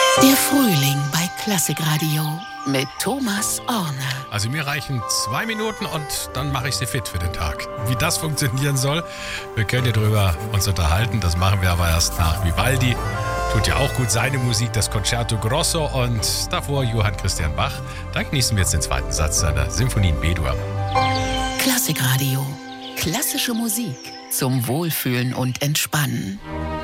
Der Frühling bei Klassikradio mit Thomas Orne. Also mir reichen 2 Minuten und dann mache ich sie fit für den Tag. Wie das funktionieren soll, wir können ja drüber uns unterhalten. Das machen wir aber erst nach Vivaldi. Tut ja auch gut seine Musik, das Concerto Grosso und davor Johann Christian Bach. Dann genießen wir jetzt den zweiten Satz seiner Symphonie in B-Dur. Klassikradio. Klassische Musik zum Wohlfühlen und Entspannen.